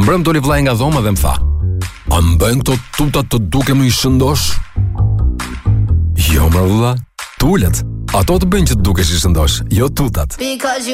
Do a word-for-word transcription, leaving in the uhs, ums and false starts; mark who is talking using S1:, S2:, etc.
S1: mbrëm doli vllai nga dhoma dhe më tha: "A më bëjnë këto tutat të dukem i shëndosh?" Jo, më vëlla, tulet. Ato të bëjnë që të dukesh i shëndosh, jo tutat.